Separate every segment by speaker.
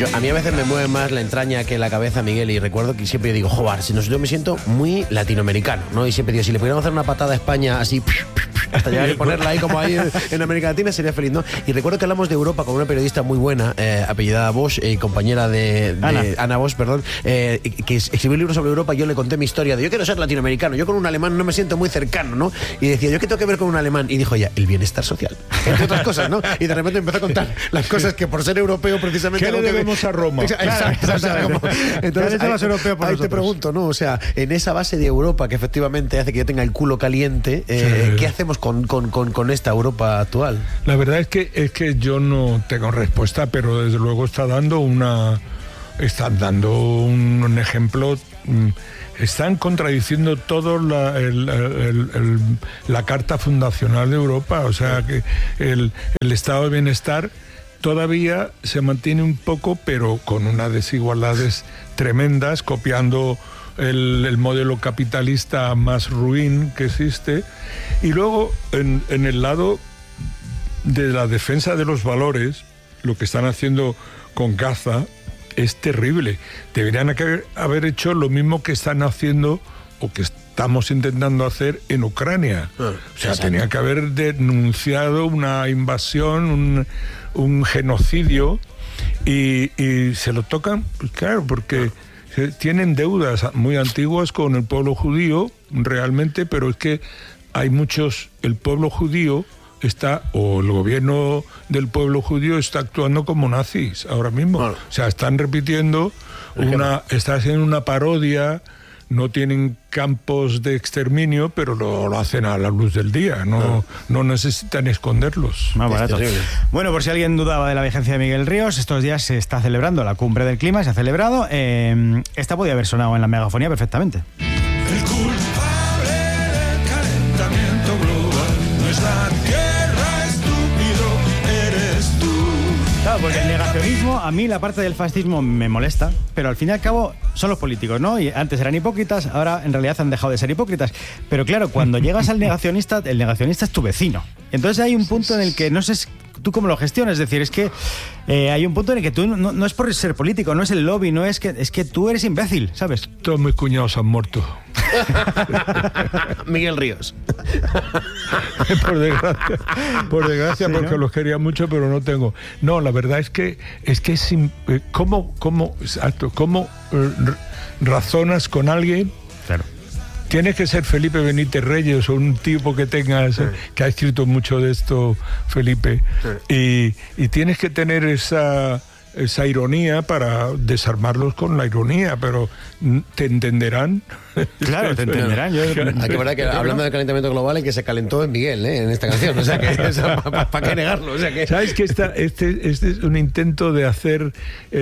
Speaker 1: A mí a veces me mueve más la entraña que la cabeza, Miguel, y recuerdo que siempre digo, joder, yo me siento muy latinoamericano, ¿no? Y siempre digo, si le pudiéramos hacer una patada a España así, hasta llegar y ponerla ahí como ahí en América Latina, sería feliz, ¿no? Y recuerdo que hablamos de Europa con una periodista muy buena, apellidada Bosch, compañera de Ana Bosch, perdón, que escribió un libro sobre Europa, y yo le conté mi historia de yo quiero ser latinoamericano, yo con un alemán no me siento muy cercano, ¿no? Y decía, ¿yo qué tengo que ver con un alemán? Y dijo ella, el bienestar social, entre otras cosas, ¿no? Y de repente empezó a contar las cosas que por ser europeo precisamente...
Speaker 2: ¿Qué le debemos a Roma?
Speaker 1: Exacto. O sea, entonces, ahí te pregunto, ¿no? O sea, en esa base de Europa que efectivamente hace que yo tenga el culo caliente, ¿qué hacemos con esta Europa actual?
Speaker 2: La verdad es que yo no tengo respuesta, pero desde luego están dando un ejemplo. Están contradiciendo todo la Carta Fundacional de Europa. O sea, que el estado de bienestar todavía se mantiene un poco, pero con unas desigualdades tremendas, copiando el modelo capitalista más ruin que existe. Y luego, en el lado de la defensa de los valores, lo que están haciendo con Gaza es terrible. Deberían haber hecho lo mismo que están haciendo o que estamos intentando hacer en Ucrania. O sea, tenían que haber denunciado una invasión, un genocidio, y se lo tocan, pues claro, porque tienen deudas muy antiguas con el pueblo judío, realmente, pero es que hay muchos, el pueblo judío o el gobierno del pueblo judío está actuando como nazis ahora mismo. Bueno. O sea, están repitiendo está haciendo una parodia. No tienen campos de exterminio, pero lo hacen a la luz del día. No necesitan esconderlos.
Speaker 3: Más barato. Bueno, por si alguien dudaba de la vigencia de Miguel Ríos, estos días se está celebrando la cumbre del clima, se ha celebrado. Esta podía haber sonado en la megafonía perfectamente.
Speaker 4: El culpable del calentamiento global no es la Tierra, estúpido, eres tú.
Speaker 3: Claro, porque el negacionismo, a mí la parte del fascismo me molesta, pero al fin y al cabo son los políticos, ¿no? Y antes eran hipócritas, ahora en realidad han dejado de ser hipócritas. Pero claro, cuando llegas al negacionista, el negacionista es tu vecino. Entonces hay un punto en el que no sé tú cómo lo gestionas. Es decir, es que hay un punto en el que tú no es por ser político, no es el lobby, es que tú eres imbécil, ¿sabes?
Speaker 2: Todos mis cuñados han muerto.
Speaker 1: Miguel Ríos.
Speaker 2: Por desgracia, sí, porque ¿no? Los quería mucho, pero no tengo. No, la verdad es que ¿cómo razonas con alguien? Claro. Tienes que ser Felipe Benítez Reyes o un tipo que tengas, que ha escrito mucho de esto, Felipe, y tienes que tener esa ironía para desarmarlos con la ironía, pero ¿te entenderán?
Speaker 3: Claro, te entenderán.
Speaker 1: Hay que ver que hablando del calentamiento global, el que se calentó es Miguel, en esta canción. O sea, que ¿para qué negarlo? O sea, que...
Speaker 2: ¿Sabes que este es un intento de hacer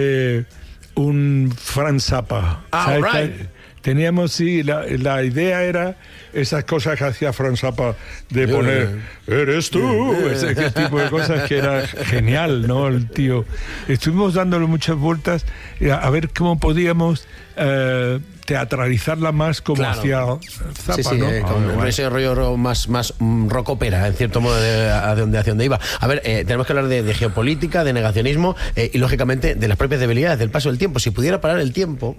Speaker 2: un Frank Zappa?
Speaker 1: Right.
Speaker 2: Teníamos, sí, la idea era esas cosas que hacía Frank Zappa de poner eres tú, ese tipo de cosas, que era genial, ¿no? El tío. Estuvimos dándole muchas vueltas a ver cómo podíamos teatralizarla más como hacía Zappa, ¿no?
Speaker 1: Con ese rollo más rock ópera, en cierto modo, hacia donde iba. A ver, tenemos que hablar de geopolítica, de negacionismo y, lógicamente, de las propias debilidades, del paso del tiempo. Si pudiera parar el tiempo...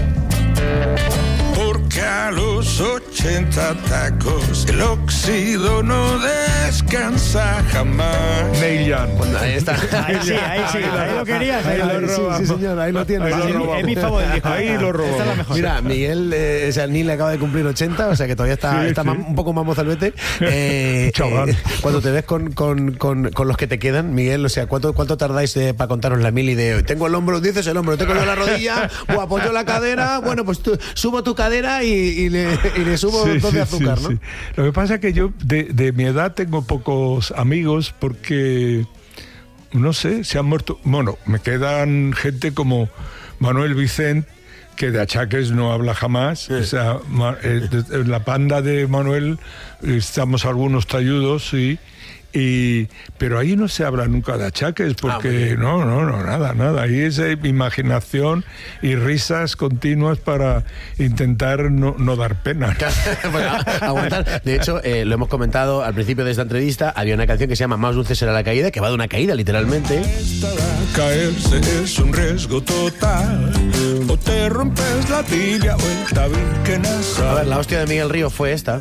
Speaker 4: Porque a los 80 tacos el óxido no descansa jamás.
Speaker 2: Neil Young.
Speaker 1: Ahí está.
Speaker 3: Ahí lo querías.
Speaker 1: Sí, señor, ahí lo tienes.
Speaker 3: Es mi favorito.
Speaker 2: Ahí lo robamos.
Speaker 3: Esta es la mejor.
Speaker 1: Mira, Miguel, Neil acaba de cumplir 80, o sea que todavía está un poco más mozalbete.
Speaker 2: Chaval.
Speaker 1: Cuando te ves con los que te quedan, Miguel, o sea, ¿cuánto tardáis para contaros la mili de tengo el hombro, dices el hombro, tengo la rodilla, apoyo la cadera, bueno, pues subo tu cadera y le subo dos de azúcar, ¿no? Sí.
Speaker 2: Lo que pasa es que yo de mi edad tengo pocos amigos porque, no sé, se han muerto. Bueno, me quedan gente como Manuel Vicent, que de achaques no habla jamás. Sí. O sea, la banda de Manuel, estamos algunos talludos, sí. Pero ahí no se habla nunca de achaques, porque nada. Ahí es imaginación y risas continuas para intentar no dar pena.
Speaker 1: Bueno, aguantar. De hecho, lo hemos comentado al principio de esta entrevista, había una canción que se llama Más dulce será la caída, que va de una caída, literalmente.
Speaker 4: Caerse es un riesgo total. O te rompes la tibia o el tabique nasal.
Speaker 1: A ver, la hostia de Miguel Río fue esta.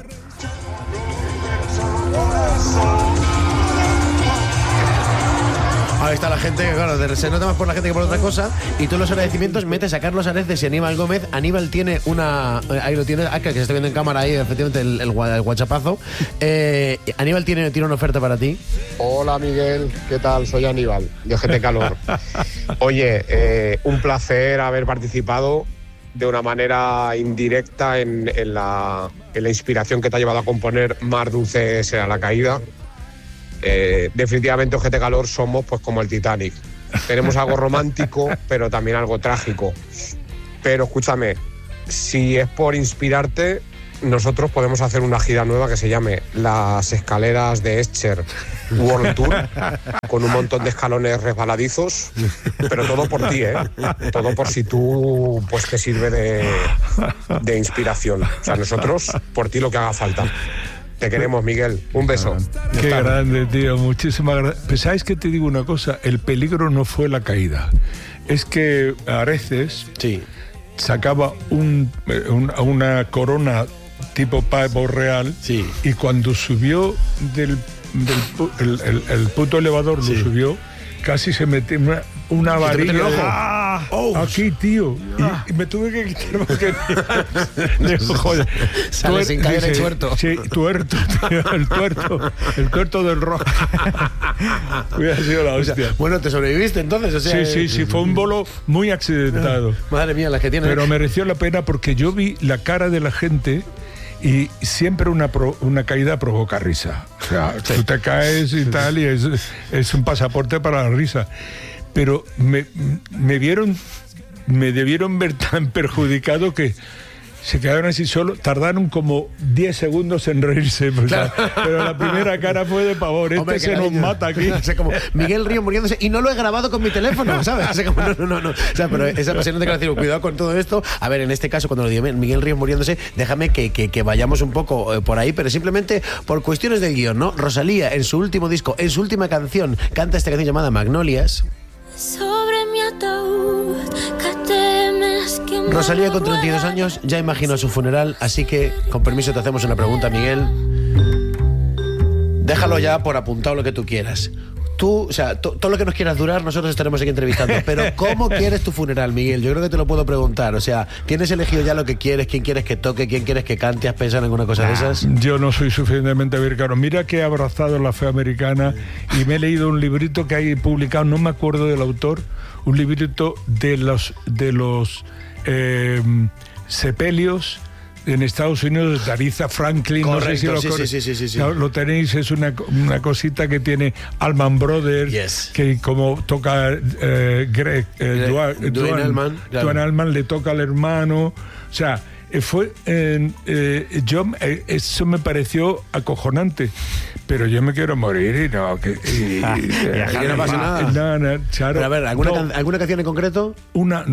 Speaker 1: Ahí está la gente, claro, se nota más por la gente que por otra cosa. Y tú los agradecimientos metes a Carlos Areces y Aníbal Gómez. Aníbal tiene una... Ahí lo tienes, que se está viendo en cámara ahí, efectivamente, el guachapazo. Aníbal tiene una oferta para ti.
Speaker 5: Hola Miguel, ¿qué tal? Soy Aníbal, de GT Calor. Oye, un placer haber participado de una manera indirecta en la inspiración que te ha llevado a componer Más dulce será la caída. Definitivamente GT Calor somos pues como el Titanic. Tenemos algo romántico, pero también algo trágico. Pero escúchame, si es por inspirarte, nosotros podemos hacer una gira nueva que se llame Las Escaleras de Escher World Tour, con un montón de escalones resbaladizos, pero todo por ti, todo por si tú pues te sirve de inspiración. O sea, nosotros por ti lo que haga falta. Te queremos, Miguel. Un beso.
Speaker 2: Qué grande, tío. Muchísimas gracias. Pues, ¿sabes qué? Te digo una cosa. El peligro no fue la caída. Es que Areces sacaba una corona tipo pavo real, y cuando subió el puto elevador, lo subió, casi se metió una varilla aquí, tío, y me tuve que quitar porque joder,
Speaker 1: sale sin caer el tuerto.
Speaker 2: Sí, tuerto, tío, el tuerto del rock. Hubiera sido la hostia.
Speaker 1: O sea, bueno, te sobreviviste entonces, o sea,
Speaker 2: sí, fue un bolo muy accidentado.
Speaker 1: Madre mía, las que tienen.
Speaker 2: Pero mereció la pena porque yo vi la cara de la gente. Y siempre una caída provoca risa. O sea, tú te caes y tal, y es un pasaporte para la risa. Pero me debieron ver tan perjudicado que se quedaron así solo, tardaron como 10 segundos en reírse, pues, claro. Pero la primera cara fue de pavor. Hombre, se nos mata aquí.
Speaker 1: O sea, como Miguel Río muriéndose, y no lo he grabado con mi teléfono, ¿sabes? O sea, como, no. O sea, pero esa apasionante declaración, cuidado con todo esto. A ver, en este caso, cuando lo digo Miguel Río muriéndose, déjame que vayamos un poco por ahí, pero simplemente por cuestiones del guión, ¿no? Rosalía, en su último disco, en su última canción, canta esta canción llamada Magnolias.
Speaker 6: Sobre mi ataúd, que temes que
Speaker 1: Rosalía, con 32 años, ya imaginó su funeral, así que, con permiso, te hacemos una pregunta, Miguel. Déjalo ya por apuntado lo que tú quieras. Tú, o sea, todo lo que nos quieras durar, nosotros estaremos aquí entrevistando. Pero, ¿cómo quieres tu funeral, Miguel? Yo creo que te lo puedo preguntar. O sea, ¿tienes elegido ya lo que quieres? ¿Quién quieres que toque? ¿Quién quieres que cante? ¿Has pensado en alguna cosa de esas?
Speaker 2: Yo no soy suficientemente americano. Mira que he abrazado la fe americana y me he leído un librito que hay publicado, no me acuerdo del autor, un librito de los sepelios en Estados Unidos, de Aretha Franklin.
Speaker 1: Correcto,
Speaker 2: no sé si
Speaker 1: sí.
Speaker 2: Lo tenéis, es una cosita que tiene Allman Brothers, que como toca Duane
Speaker 1: Allman, claro.
Speaker 2: Duane Allman le toca al hermano, o sea, eso me pareció acojonante, pero yo me quiero morir y no
Speaker 1: no pasa nada.
Speaker 2: No, claro.
Speaker 1: Pero a ver, ¿alguna canción en concreto?
Speaker 2: Nada.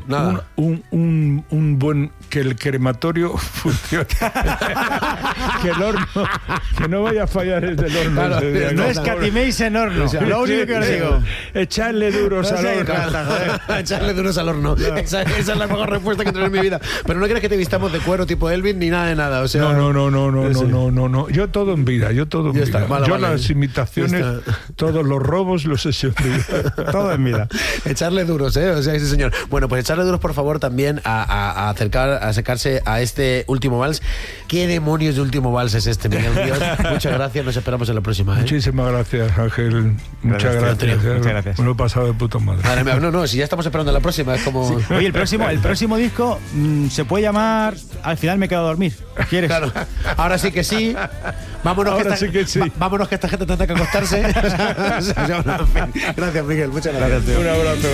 Speaker 2: Un buen, que el crematorio funcione. Que el horno, que no vaya a fallar el del horno.
Speaker 3: Claro, no escatiméis en horno. Lo único que os digo.
Speaker 2: Echarle duros al horno.
Speaker 1: Echarle duros al horno. Esa es la mejor respuesta que he tenido en mi vida. Pero no crees que te vistamos de cuero tipo Elvis ni nada de nada. O sea,
Speaker 2: no. Yo todo en vida, yo
Speaker 1: está, vale,
Speaker 2: las imitaciones, todos los robos los he hecho en vida.
Speaker 3: Todo en vida.
Speaker 1: Echarle duros, o sea, sí, señor. Bueno, pues echarle duros, por favor, también a acercarse a este último vals. ¿Qué demonios de último vals es este, Miguel Ríos? Muchas gracias, nos esperamos en la próxima.
Speaker 2: Muchísimas gracias, Ángel. Muchas gracias.
Speaker 3: Muchas gracias.
Speaker 2: Me lo he pasado de puta madre.
Speaker 1: Madre mía, no, si ya estamos esperando la próxima, es como...
Speaker 3: Sí. Oye, el próximo disco se puede llamar Al final me quedo a dormir. ¿Quieres?
Speaker 1: Claro. Ahora sí que sí. Vámonos, vámonos que esta gente tendrá que acostarse. Gracias, Miguel. Muchas gracias.
Speaker 2: Un abrazo.